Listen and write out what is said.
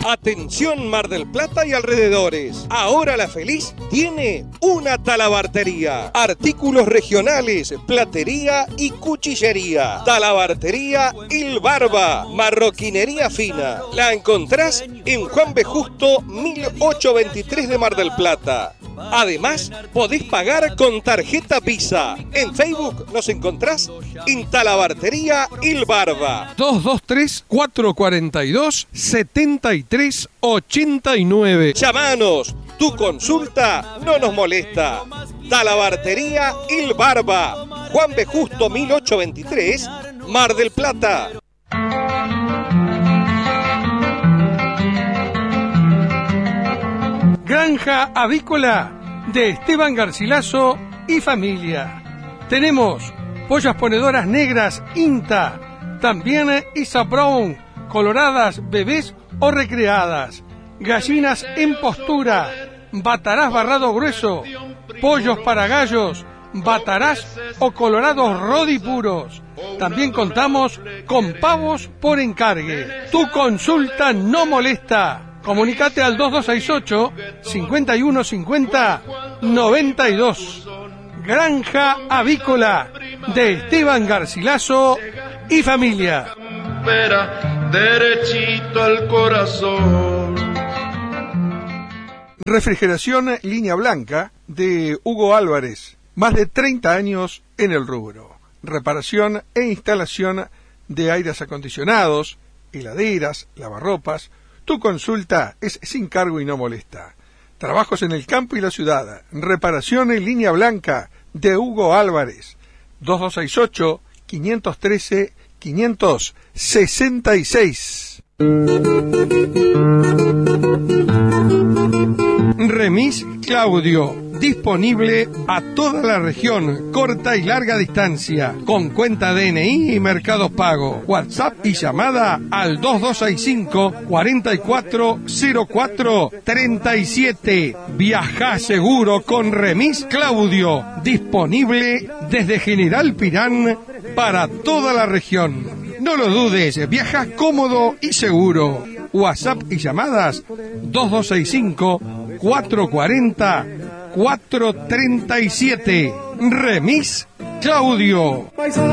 Atención Mar del Plata y alrededores. Ahora La Feliz tiene una talabartería. Artículos regionales, platería y cuchillería. Talabartería Il Barba. Marroquinería fina. La encontrás en Juan B. Justo 1823 de Mar del Plata. Además, podés pagar con tarjeta Visa. En Facebook nos encontrás en Talabartería Il Barba. 223-442-7389. Llamanos, tu consulta no nos molesta. Talabartería Il Barba, Juan B. Justo 1823, Mar del Plata. Granja avícola de Esteban Garcilaso y familia. Tenemos pollas ponedoras negras INTA, también Isa Brown, coloradas, bebés o recreadas, gallinas en postura, batarás barrado grueso, pollos para gallos, batarás o colorados rodi puros. También contamos con pavos por encargue. Tu consulta no molesta. Comunicate al 2268 5150 92. Granja avícola de Esteban Garcilaso y familia. Derechito al corazón. Refrigeración Línea Blanca de Hugo Álvarez. Más de 30 años en el rubro. Reparación e instalación de aires acondicionados, heladeras, lavarropas. Tu consulta es sin cargo y no molesta. Trabajos en el campo y la ciudad. Reparación en Línea Blanca de Hugo Álvarez. 2268-513-566. Remis Claudio. Disponible a toda la región, corta y larga distancia, con cuenta DNI y Mercado Pago. WhatsApp y llamada al 2265-440437. Viaja seguro con Remis Claudio. Disponible desde General Pirán para toda la región. No lo dudes, viajas cómodo y seguro. WhatsApp y llamadas 2265-440-437. Remis Claudio.